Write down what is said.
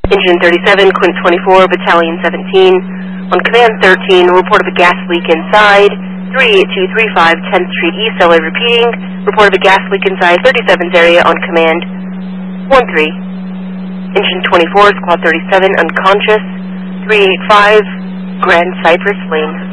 Engine 37, Quint 24, Battalion 17. On Command 13, report of a gas leak inside 38235 10th Street East, LA repeating. Report of a gas leak inside 37's area on Command 13. Engine 24, Squad 37, unconscious. 385, Grand Cypress Lane.